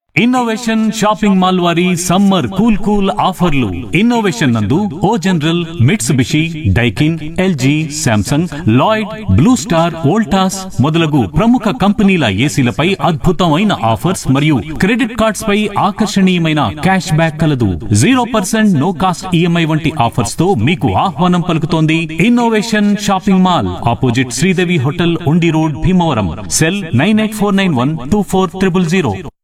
Innovation shopping mall వారి summer cool ఆఫర్లు. Innovation నందు ఓ general, Mitsubishi, Daikin, LG, Samsung, Lloyd, blue star, Voltas మొదలగు ప్రముఖ కంపెనీల ఏసీలపై అద్భుతమైన ఆఫర్స్ మరియు క్రెడిట్ కార్డ్స్ పై ఆకర్షణీయమైన క్యాష్ బ్యాక్ కలదు. 0% నో కాస్ట్ ఈఎంఐ వంటి ఆఫర్స్ తో మీకు ఆహ్వానం పలుకుతోంది innovation shopping mall, opposite Sridevi hotel, ఉండి రోడ్, భీమవరం. సెల్ 984912400.